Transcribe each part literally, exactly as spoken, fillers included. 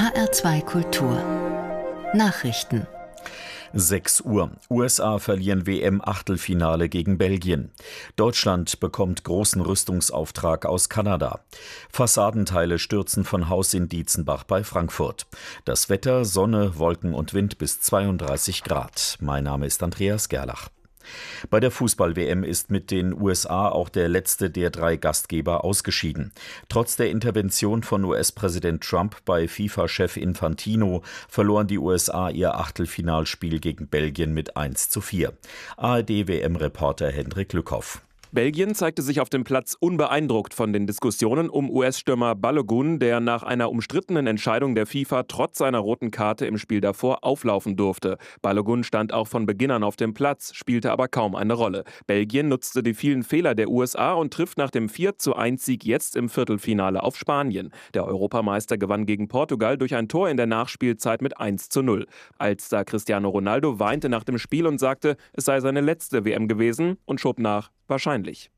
H R zwei Kultur Nachrichten. sechs Uhr. U S A verlieren W M-Achtelfinale gegen Belgien. Deutschland bekommt großen Rüstungsauftrag aus Kanada. Fassadenteile stürzen von Haus in Dietzenbach bei Frankfurt. Das Wetter: Sonne, Wolken und Wind bis zweiunddreißig Grad. Mein Name ist Andreas Gerlach. Bei der Fußball-W M ist mit den U S A auch der letzte der drei Gastgeber ausgeschieden. Trotz der Intervention von U S-Präsident Trump bei FIFA-Chef Infantino verloren die U S A ihr Achtelfinalspiel gegen Belgien mit eins zu vier. A R D-W M-Reporter Hendrik Lückhoff. Belgien zeigte sich auf dem Platz unbeeindruckt von den Diskussionen um U S-Stürmer Balogun, der nach einer umstrittenen Entscheidung der FIFA trotz seiner roten Karte im Spiel davor auflaufen durfte. Balogun stand auch von Beginn an auf dem Platz, spielte aber kaum eine Rolle. Belgien nutzte die vielen Fehler der U S A und trifft nach dem vier zu eins Sieg jetzt im Viertelfinale auf Spanien. Der Europameister gewann gegen Portugal durch ein Tor in der Nachspielzeit mit eins zu null. Altstar Cristiano Ronaldo weinte nach dem Spiel und sagte, es sei seine letzte W M gewesen und schob nach: wahrscheinlich.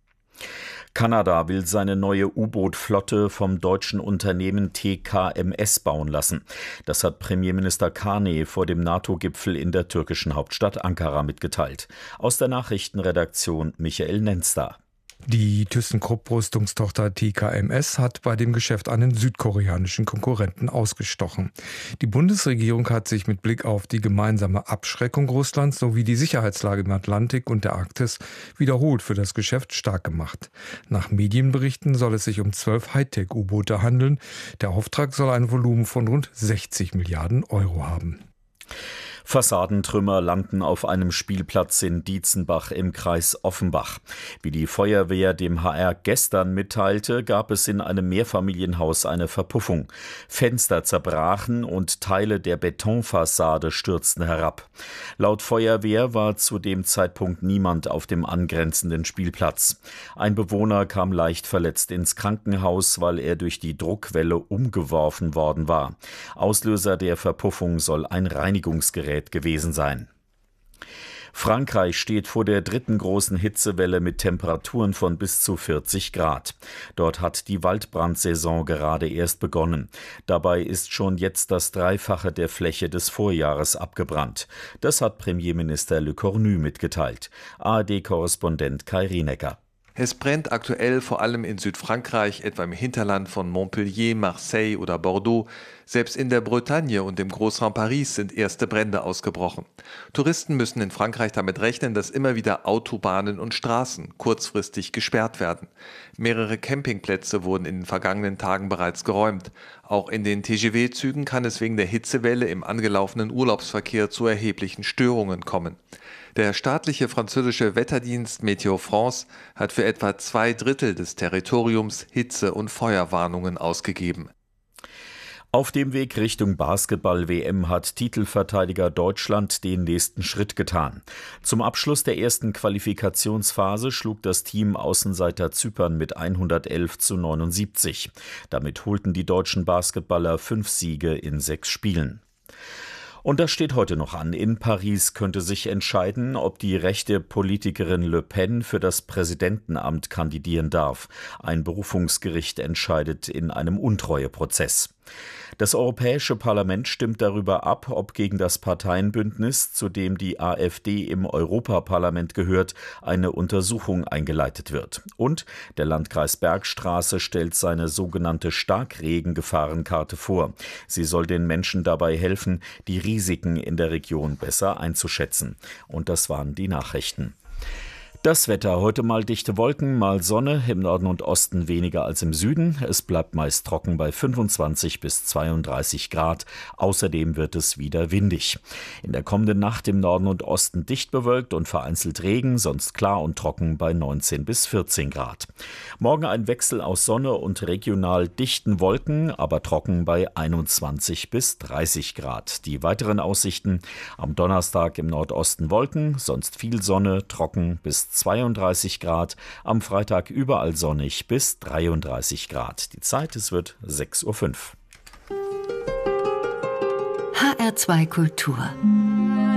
Kanada will seine neue U-Boot-Flotte vom deutschen Unternehmen T K M S bauen lassen. Das hat Premierminister Carney vor dem NATO-Gipfel in der türkischen Hauptstadt Ankara mitgeteilt. Aus der Nachrichtenredaktion Michael Nenstar. Die ThyssenKrupp-Rüstungstochter T K M S hat bei dem Geschäft einen südkoreanischen Konkurrenten ausgestochen. Die Bundesregierung hat sich mit Blick auf die gemeinsame Abschreckung Russlands sowie die Sicherheitslage im Atlantik und der Arktis wiederholt für das Geschäft stark gemacht. Nach Medienberichten soll es sich um zwölf Hightech-U-Boote handeln. Der Auftrag soll ein Volumen von rund sechzig Milliarden Euro haben. Fassadentrümmer landen auf einem Spielplatz in Dietzenbach im Kreis Offenbach. Wie die Feuerwehr dem H R gestern mitteilte, gab es in einem Mehrfamilienhaus eine Verpuffung. Fenster zerbrachen und Teile der Betonfassade stürzten herab. Laut Feuerwehr war zu dem Zeitpunkt niemand auf dem angrenzenden Spielplatz. Ein Bewohner kam leicht verletzt ins Krankenhaus, weil er durch die Druckwelle umgeworfen worden war. Auslöser der Verpuffung soll ein Reinigungsgerät gewesen sein. Frankreich steht vor der dritten großen Hitzewelle mit Temperaturen von bis zu vierzig Grad. Dort hat die Waldbrandsaison gerade erst begonnen. Dabei ist schon jetzt das Dreifache der Fläche des Vorjahres abgebrannt. Das hat Premierminister Le Cornu mitgeteilt. A R D-Korrespondent Kai Rienecker. Es brennt aktuell vor allem in Südfrankreich, etwa im Hinterland von Montpellier, Marseille oder Bordeaux. Selbst in der Bretagne und im Großraum Paris sind erste Brände ausgebrochen. Touristen müssen in Frankreich damit rechnen, dass immer wieder Autobahnen und Straßen kurzfristig gesperrt werden. Mehrere Campingplätze wurden in den vergangenen Tagen bereits geräumt. Auch in den T G V-Zügen kann es wegen der Hitzewelle im angelaufenen Urlaubsverkehr zu erheblichen Störungen kommen. Der staatliche französische Wetterdienst Météo France hat für etwa zwei Drittel des Territoriums Hitze- und Feuerwarnungen ausgegeben. Auf dem Weg Richtung Basketball-W M hat Titelverteidiger Deutschland den nächsten Schritt getan. Zum Abschluss der ersten Qualifikationsphase schlug das Team Außenseiter Zypern mit hundertelf zu neunundsiebzig. Damit holten die deutschen Basketballer fünf Siege in sechs Spielen. Und das steht heute noch an. In Paris könnte sich entscheiden, ob die rechte Politikerin Le Pen für das Präsidentenamt kandidieren darf. Ein Berufungsgericht entscheidet in einem Untreueprozess. Das Europäische Parlament stimmt darüber ab, ob gegen das Parteienbündnis, zu dem die AfD im Europaparlament gehört, eine Untersuchung eingeleitet wird. Und der Landkreis Bergstraße stellt seine sogenannte Starkregengefahrenkarte vor. Sie soll den Menschen dabei helfen, die Risiken in der Region besser einzuschätzen. Und das waren die Nachrichten. Das Wetter: heute mal dichte Wolken, mal Sonne, im Norden und Osten weniger als im Süden. Es bleibt meist trocken bei fünfundzwanzig bis zweiunddreißig Grad. Außerdem wird es wieder windig. In der kommenden Nacht im Norden und Osten dicht bewölkt und vereinzelt Regen, sonst klar und trocken bei neunzehn bis vierzehn Grad. Morgen ein Wechsel aus Sonne und regional dichten Wolken, aber trocken bei einundzwanzig bis dreißig Grad. Die weiteren Aussichten: am Donnerstag im Nordosten Wolken, sonst viel Sonne, trocken bis zweiunddreißig Grad, am Freitag überall sonnig bis dreiunddreißig Grad. Die Zeit: es wird sechs Uhr fünf. H R zwei Kultur